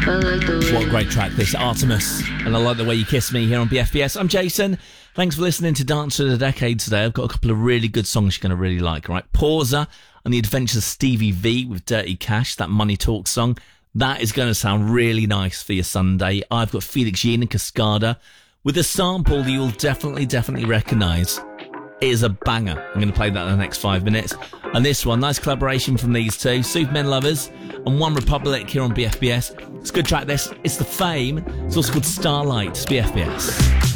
What a great track this, Artemis. And I like the way you kiss me here on BFBS. I'm Jason. Thanks for listening to Dance of the Decade today. I've got a couple of really good songs you're going to really like, all right? Pauser and The Adventures of Stevie V with Dirty Cash, that Money Talk song. That is going to sound really nice for your Sunday. I've got Felix Jean and Cascada with a sample that you'll definitely recognise. It is a banger. I'm going to play that in the next 5 minutes. And this one, nice collaboration from these two, Supermen Lovers and One Republic here on BFBS. It's a good track, this. It's The Fame. It's also called Starlight. It's BFBS.